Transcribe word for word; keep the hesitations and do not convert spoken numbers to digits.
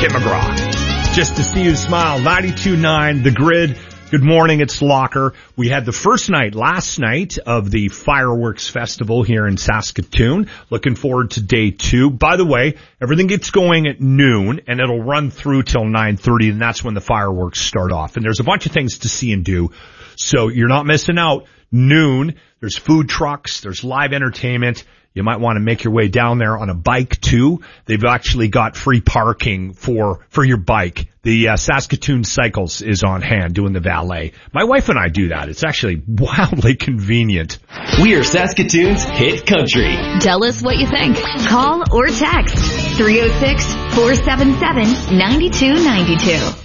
Tim McGraw. Just to see you smile. ninety-two point nine, The Grid. Good morning, it's Locker. We had the first night last night of the Fireworks Festival here in Saskatoon. Looking forward to day two. By the way, everything gets going at noon and it'll run through till nine thirty, and that's when the fireworks start off. And there's a bunch of things to see and do, so you're not missing out. Noon, there's food trucks, there's live entertainment. You might want to make your way down there on a bike too. They've actually got free parking for, for your bike. The uh, Saskatoon Cycles is on hand doing the valet. My wife and I do that. It's actually wildly convenient. We are Saskatoon's hit country. Tell us what you think. Call or text three oh six, four seven seven, nine two nine two.